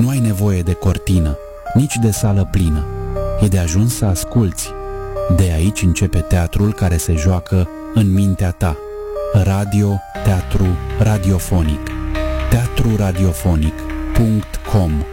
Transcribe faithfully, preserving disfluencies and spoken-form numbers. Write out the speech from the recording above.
Nu ai nevoie de cortină, nici de sală plină. E de ajuns să asculți. De aici începe teatrul care se joacă în mintea ta. Radio, teatru, radiofonic. teatru radiofonic punct com